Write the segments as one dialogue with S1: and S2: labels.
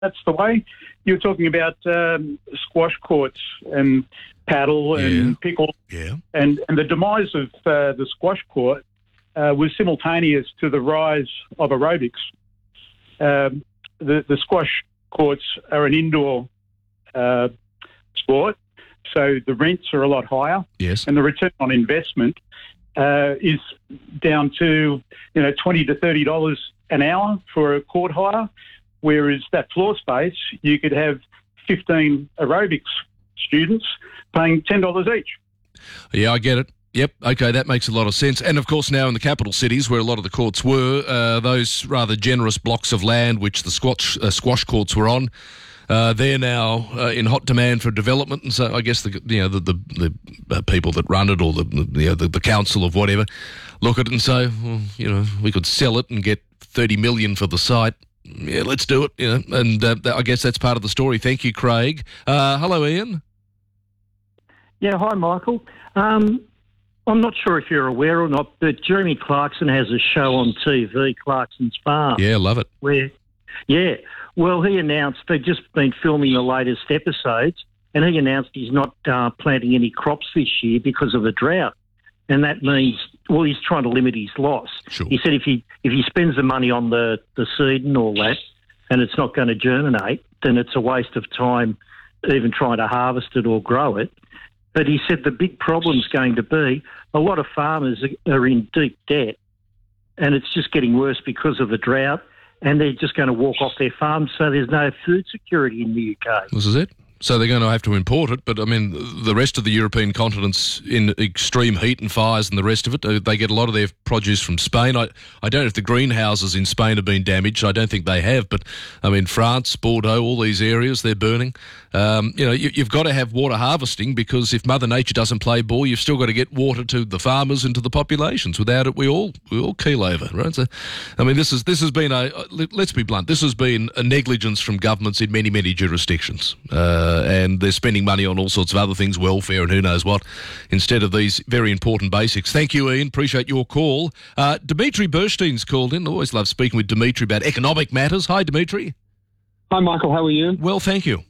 S1: that's the way. You're talking about squash courts and paddle and pickle.
S2: Yeah.
S1: And the demise of the squash court was simultaneous to the rise of aerobics. The squash courts are an indoor sport, so the rents are a lot higher.
S2: Yes.
S1: And the return on investment is down to $20 to $30 an hour for a court hire, whereas that floor space you could have 15 aerobics students paying $10 each.
S2: Yeah, I get it. Yep. Okay, that makes a lot of sense. And of course, now in the capital cities, where a lot of the courts were, those rather generous blocks of land which the squash courts were on, they're now in hot demand for development. And so I guess the people that run it, or the council of whatever, look at it and say, well, we could sell it and get $30 million for the site. Yeah, let's do it. And I guess that's part of the story. Thank you, Craig. Hello, Ian.
S3: Yeah, hi, Michael. I'm not sure if you're aware or not, but Jeremy Clarkson has a show on TV, Clarkson's Farm.
S2: Yeah, love it.
S3: Well, he announced they've just been filming the latest episodes, and he announced he's not planting any crops this year because of the drought. And that means, well, he's trying to limit his loss.
S2: Sure.
S3: He said if he spends the money on the seed and all that, and it's not going to germinate, then it's a waste of time even trying to harvest it or grow it. But he said the big problem's going to be a lot of farmers are in deep debt, and it's just getting worse because of the drought, and they're just going to walk off their farms, so there's no food security in the UK.
S2: This is it. So they're going to have to import it, but I mean, the rest of the European continent's in extreme heat and fires and the rest of it. They get a lot of their produce from Spain. I don't know if the greenhouses in Spain have been damaged. I don't think they have, but I mean, France, Bordeaux, all these areas, they're burning. You've got to have water harvesting, because if Mother Nature doesn't play ball, you've still got to get water to the farmers and to the populations. Without it, we all keel over, right? So, I mean, this has been let's be blunt, this has been a negligence from governments in many, many jurisdictions. And they're spending money on all sorts of other things, welfare and who knows what, instead of these very important basics. Thank you, Ian. Appreciate your call. Dimitri Burstein's called in. Always love speaking with Dimitri about economic matters. Hi, Dimitri.
S4: Hi, Michael. How are you?
S2: Well, thank you.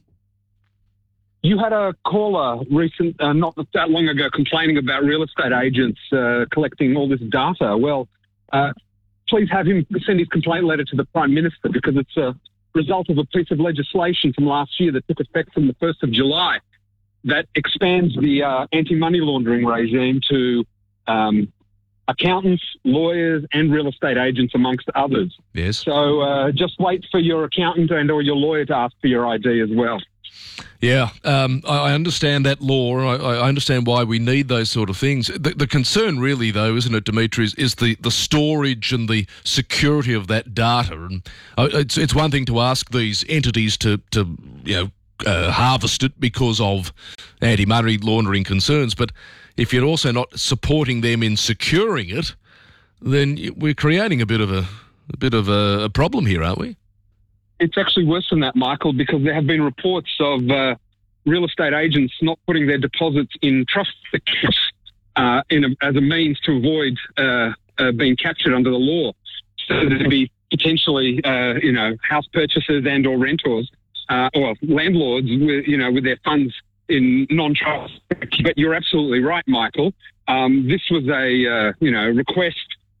S4: You had a caller not that long ago complaining about real estate agents collecting all this data. Well, please have him send his complaint letter to the Prime Minister, because it's a result of a piece of legislation from last year that took effect from the 1st of July that expands the anti-money laundering regime to accountants, lawyers and real estate agents, amongst others.
S2: Yes.
S4: So just wait for your accountant and or your lawyer to ask for your ID as well.
S2: Yeah, I understand that law. I understand why we need those sort of things. The concern really, though, isn't it, Dimitri, is the storage and the security of that data. And it's one thing to ask these entities to harvest it because of anti-money laundering concerns, but if you're also not supporting them in securing it, then we're creating a bit of a problem here, aren't we?
S4: It's actually worse than that, Michael, because there have been reports of real estate agents not putting their deposits in trust accounts as a means to avoid being captured under the law. So there'd be potentially, house purchasers and or renters or landlords with their funds in non-trust. But you're absolutely right, Michael. This was a request.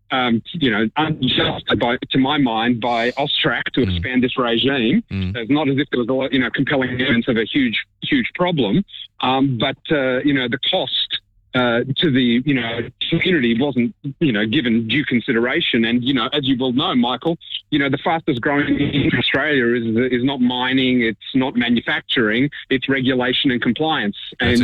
S4: Unjust, to my mind, by Austrac to expand this regime. It's not as if there was compelling evidence of a huge problem, but the cost to the community wasn't given due consideration. And as you will know, Michael, the fastest growing in Australia is not mining, it's not manufacturing, it's regulation and compliance.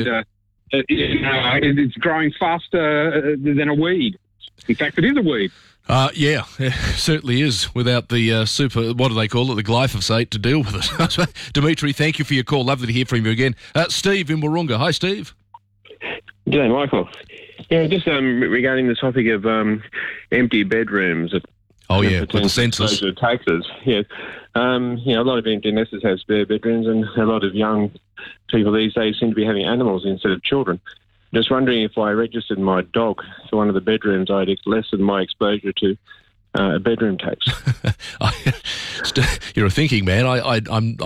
S4: It's growing faster than a weed. In fact, it is a weed.
S2: Yeah, it certainly is, without the what do they call it, the glyphosate to deal with it. Dimitri, thank you for your call. Lovely to hear from you again. Steve in Wahroonga. Hi, Steve.
S5: G'day, Michael. Yeah, just regarding the topic of empty bedrooms.
S2: With the census.
S5: Taxes, yes. A lot of empty nesters have spare bedrooms, and a lot of young people these days seem to be having animals instead of children. Just wondering if I registered my dog to one of the bedrooms, I'd lessen my exposure to a bedroom tax.
S2: You're a thinking man. I'm